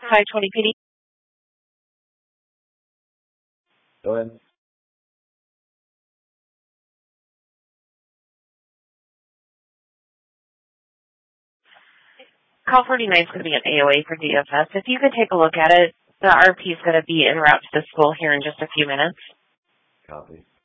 520 PD. Go ahead. Call 49 is going to be an AOA for DFS. If you could take a look at it, the RP is going to be en route to the school here in just a few minutes. Copy.